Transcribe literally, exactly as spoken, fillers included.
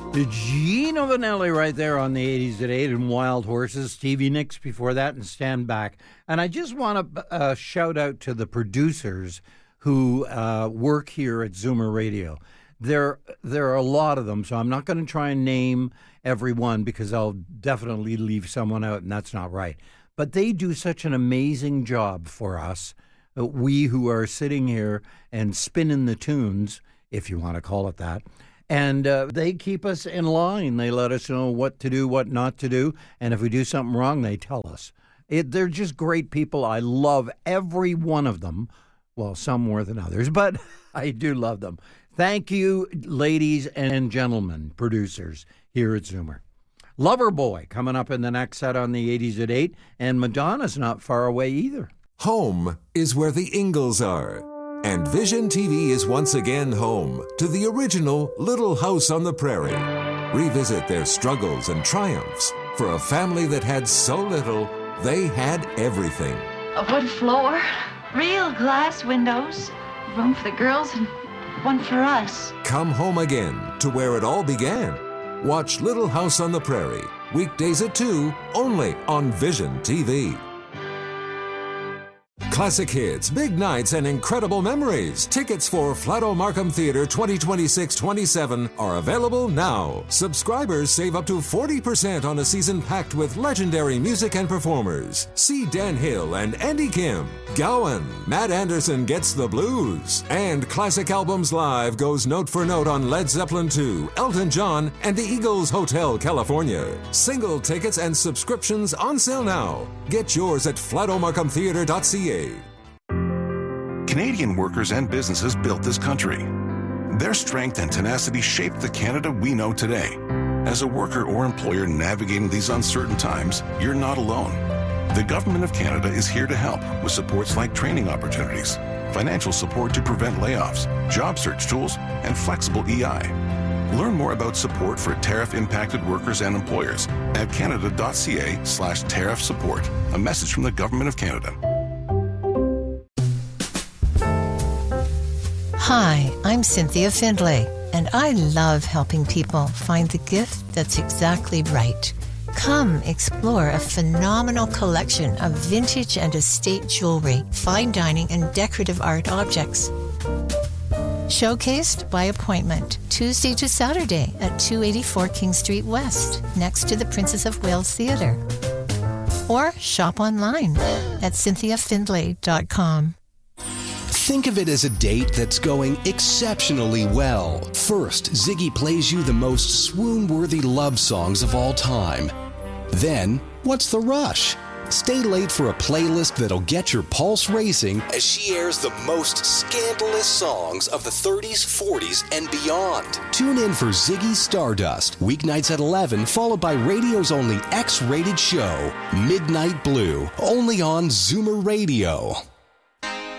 Gino Vanelli right there on the eighties at eight and Wild Horses. Stevie Nicks before that and Stand Back. And I just want to uh, shout out to the producers who uh, work here at Zoomer Radio. There, there are a lot of them, so I'm not going to try and name everyone because I'll definitely leave someone out, and that's not right. But they do such an amazing job for us, uh, we who are sitting here and spinning the tunes, if you want to call it that. And uh, they keep us in line. They let us know what to do, what not to do. And if we do something wrong, they tell us. It, they're just great people. I love every one of them. Well, some more than others, but I do love them. Thank you, ladies and gentlemen, producers here at Zoomer. Loverboy coming up in the next set on the eighties at eight. And Madonna's not far away either. Home is where the Ingalls are. And Vision T V is once again home to the original Little House on the Prairie. Revisit their struggles and triumphs for a family that had so little, they had everything. A wood floor, real glass windows, room for the girls and one for us. Come home again to where it all began. Watch Little House on the Prairie, weekdays at two, only on Vision T V. Classic hits, big nights, and incredible memories. Tickets for Flato Markham Theatre twenty twenty-six twenty-seven are available now. Subscribers save up to forty percent on a season packed with legendary music and performers. See Dan Hill and Andy Kim. Gowan, Matt Anderson Gets the Blues. And Classic Albums Live goes note for note on Led Zeppelin two, Elton John, and the Eagles Hotel California. Single tickets and subscriptions on sale now. Get yours at flato markham theatre dot c a. Canadian workers and businesses built this country. Their strength and tenacity shaped the Canada we know today. As a worker or employer navigating these uncertain times, you're not alone. The Government of Canada is here to help with supports like training opportunities, financial support to prevent layoffs, job search tools, and flexible E I. Learn more about support for tariff-impacted workers and employers at canada dot c a slash tariff support. A message from the Government of Canada. Hi, I'm Cynthia Findlay, and I love helping people find the gift that's exactly right. Come explore a phenomenal collection of vintage and estate jewelry, fine dining, and decorative art objects. Showcased by appointment, Tuesday to Saturday at two eighty-four King Street West, next to the Princess of Wales Theatre. Or shop online at cynthia findlay dot com. Think of it as a date that's going exceptionally well. First, Ziggy plays you the most swoon-worthy love songs of all time. Then, what's the rush? Stay late for a playlist that'll get your pulse racing as she airs the most scandalous songs of the thirties, forties, and beyond. Tune in for Ziggy Stardust, weeknights at eleven, followed by radio's only X-rated show, Midnight Blue, only on Zoomer Radio.